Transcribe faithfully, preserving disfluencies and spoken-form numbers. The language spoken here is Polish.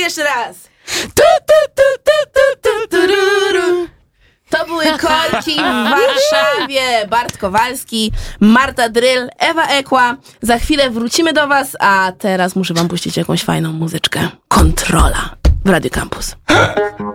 jeszcze raz. To były Korki w Warszawie. Bart Kowalski, Marta Dryl, Ewa Ekła. Za chwilę wrócimy do was, a teraz muszę wam puścić jakąś fajną muzyczkę. Kontrola w Radio Campus.